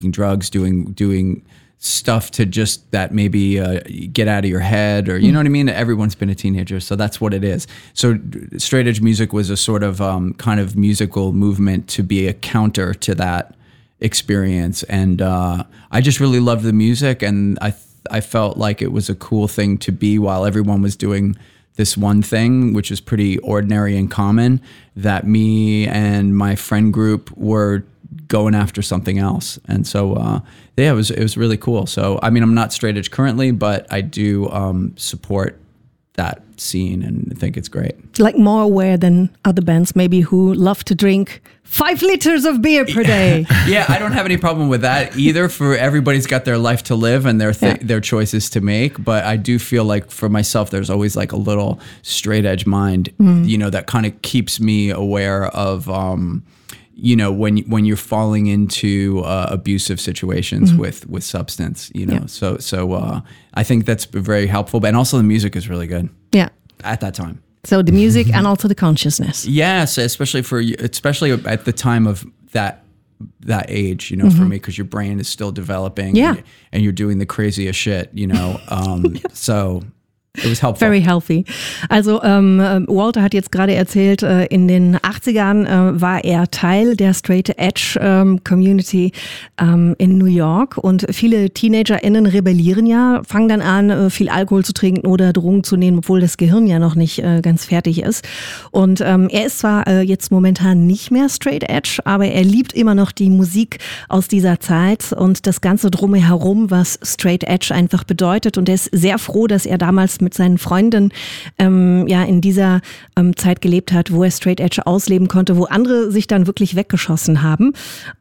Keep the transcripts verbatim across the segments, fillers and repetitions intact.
drugs, doing doing stuff to just that maybe uh, get out of your head, or you know what I mean? Everyone's been a teenager, so that's what it is. So straight edge music was a sort of um, kind of musical movement to be a counter to that experience. And uh, I just really loved the music, and I th- I felt like it was a cool thing to be while everyone was doing this one thing, which is pretty ordinary and common, that me and my friend group were going after something else. And so uh, yeah, it was it was really cool. So I mean, I'm not straight edge currently, but I do um, support that scene and think it's great. Like more aware than other bands maybe who love to drink five liters of beer per day. Yeah, I don't have any problem with that either. For everybody's got their life to live and their th- yeah. their choices to make. But I do feel like for myself, there's always like a little straight edge mind, mm. you know, that kind of keeps me aware of, um, you know, when when you're falling into uh, abusive situations mm. with with substance, you know. Yeah. So so uh, I think that's very helpful. And also the music is really good. Yeah. At that time. So the music and also the consciousness. Yes, especially for especially at the time of that that age, you know, mm-hmm. for me, because your brain is still developing. Yeah. And, and you're doing the craziest shit, you know. Um, so it was helpful. Very healthy. Also ähm, Walter hat jetzt gerade erzählt, äh, in den achtzigern äh, war er Teil der Straight Edge ähm, Community ähm, in New York, und viele TeenagerInnen rebellieren ja, fangen dann an, äh, viel Alkohol zu trinken oder Drogen zu nehmen, obwohl das Gehirn ja noch nicht äh, ganz fertig ist. Und ähm, er ist zwar äh, jetzt momentan nicht mehr Straight Edge, aber er liebt immer noch die Musik aus dieser Zeit und das Ganze drumherum, was Straight Edge einfach bedeutet, und er ist sehr froh, dass er damals mit seinen Freunden ähm, ja in dieser ähm, Zeit gelebt hat, wo er Straight Edge ausleben konnte, wo andere sich dann wirklich weggeschossen haben.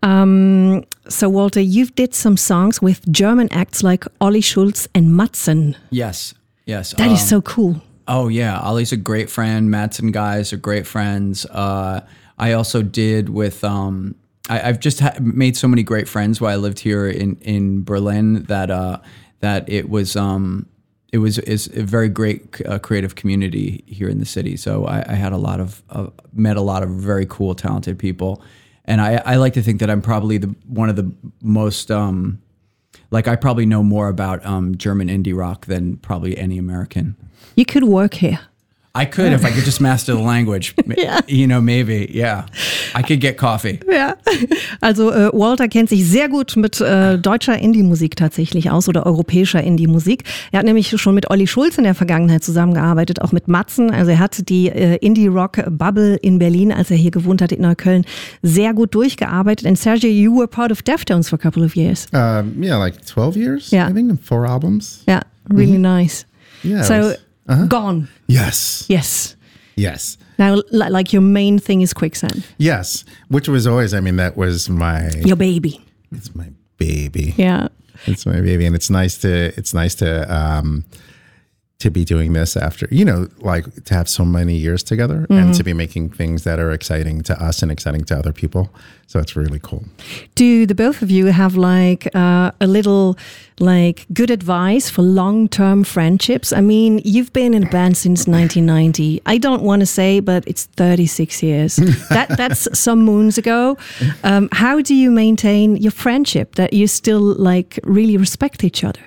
Um, so Walter, you did some songs with German acts like Olli Schulz and Matzen. Yes, yes. That um, is so cool. Oh yeah, Ollie's a great friend. Matzen guys are great friends. Uh, I also did with... Um, I, I've just ha- made so many great friends while I lived here in, in Berlin that uh, that it was... Um, It was is a very great uh, creative community here in the city. So I, I had a lot of uh, met a lot of very cool, talented people, and I, I like to think that I'm probably the one of the most um, like I probably know more about um, German indie rock than probably any American. You could work here. I could if I could just master the language. Ja. You know, maybe, yeah. I could get coffee. Ja, also äh, Walter kennt sich sehr gut mit äh, deutscher Indie-Musik tatsächlich aus oder europäischer Indie-Musik. Er hat nämlich schon mit Olli Schulz in der Vergangenheit zusammengearbeitet, auch mit Matzen. Also er hat die äh, Indie-Rock-Bubble in Berlin, als er hier gewohnt hat in Neukölln, sehr gut durchgearbeitet. And Sergio, you were part of Deftones for a couple of years. Um, yeah, like twelve years, yeah. I think, and four albums. Yeah, really mm-hmm. nice. Yeah. So, was, uh-huh. Gone. Yes. Yes. Yes. Now, li- like your main thing is Quicksand. Yes, which was always, I mean, that was my... Your baby. It's my baby. Yeah. It's my baby, and it's nice to, it's nice to, um, to be doing this after, you know, like to have so many years together mm-hmm. and to be making things that are exciting to us and exciting to other people. So it's really cool. Do the both of you have like uh, a little like good advice for long-term friendships? I mean, you've been in a band since nineteen ninety. I don't want to say, but it's thirty-six years. that That's some moons ago. Um, how do you maintain your friendship that you still like really respect each other?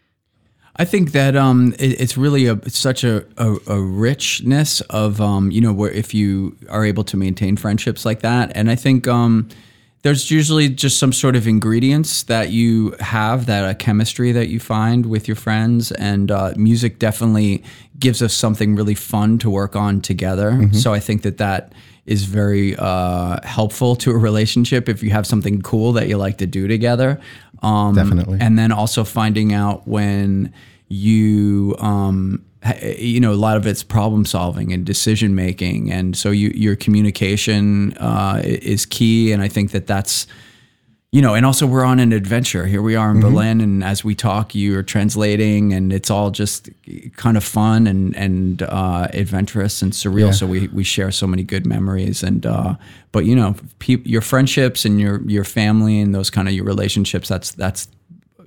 I think that um, it, it's really a it's such a, a, a richness of um, you know, where if you are able to maintain friendships like that, and I think um, there's usually just some sort of ingredients that you have, that a chemistry that you find with your friends, and uh, music definitely gives us something really fun to work on together. Mm-hmm. So I think that that is very uh, helpful to a relationship if you have something cool that you like to do together. Um, Definitely. And then also finding out when you, um, you know, a lot of it's problem solving and decision making. And so you, your communication uh, is key. And I think that that's, you know, and also we're on an adventure. Here we are in mm-hmm. Berlin, and as we talk, you're translating, and it's all just kind of fun and and uh, adventurous and surreal. Yeah. So we we share so many good memories, and uh, but you know, pe- your friendships and your your family and those kind of your relationships. That's that's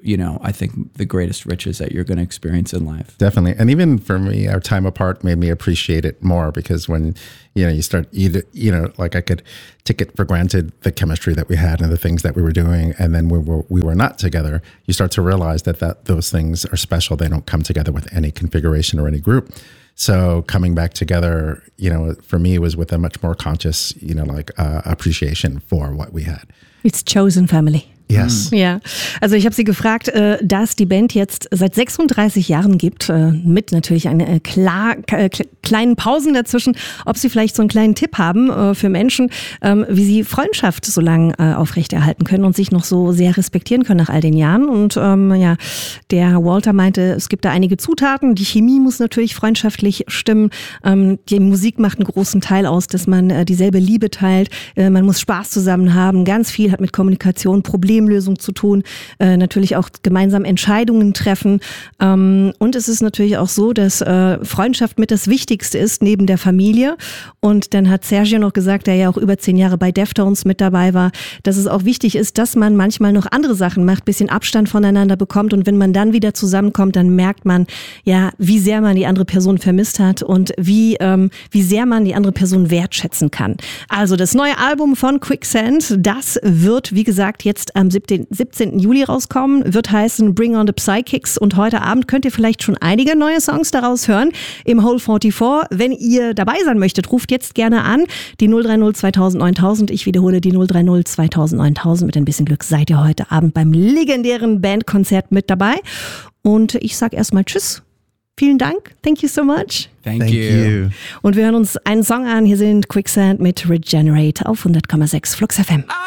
you know, I think the greatest riches that you're going to experience in life. Definitely. And even for me, our time apart made me appreciate it more because when, you know, you start, you, you know, like I could take it for granted, the chemistry that we had and the things that we were doing. And then we were, we were not together, you start to realize that, that those things are special. They don't come together with any configuration or any group. So coming back together, you know, for me was with a much more conscious, you know, like uh, appreciation for what we had. It's chosen family. Yes. Ja, also ich habe sie gefragt, äh, da es die Band jetzt seit sechsunddreißig Jahren gibt, äh, mit natürlich einer äh, klar, äh, kleinen Pausen dazwischen, ob sie vielleicht so einen kleinen Tipp haben äh, für Menschen, ähm, wie sie Freundschaft so lange äh, aufrechterhalten können und sich noch so sehr respektieren können nach all den Jahren. Und ähm, ja, der Walter meinte, es gibt da einige Zutaten. Die Chemie muss natürlich freundschaftlich stimmen. Ähm, die Musik macht einen großen Teil aus, dass man äh, dieselbe Liebe teilt. Äh, man muss Spaß zusammen haben. Ganz viel hat mit Kommunikation, Problemen Problemlösung zu tun, äh, natürlich auch gemeinsam Entscheidungen treffen. Ähm, und es ist natürlich auch so, dass äh, Freundschaft mit das Wichtigste ist, neben der Familie. Und dann hat Sergio noch gesagt, der ja auch über zehn Jahre bei Deftones mit dabei war, dass es auch wichtig ist, dass man manchmal noch andere Sachen macht, bisschen Abstand voneinander bekommt. Und wenn man dann wieder zusammenkommt, dann merkt man, ja, wie sehr man die andere Person vermisst hat und wie, ähm, wie sehr man die andere Person wertschätzen kann. Also das neue Album von Quicksand, das wird, wie gesagt, jetzt am siebzehnten Juli rauskommen, wird heißen Bring on the Psychics und heute Abend könnt ihr vielleicht schon einige neue Songs daraus hören im Hole vierundvierzig. Wenn ihr dabei sein möchtet, ruft jetzt gerne an, die null drei null zweitausend neuntausend, ich wiederhole die null drei null zweitausend neuntausend, mit ein bisschen Glück seid ihr heute Abend beim legendären Bandkonzert mit dabei und ich sag erstmal Tschüss. Vielen Dank. Thank you so much. Thank, Thank you. you. Und wir hören uns einen Song an. Hier sind Quicksand mit Regenerate auf hundert Komma sechs Flux F M.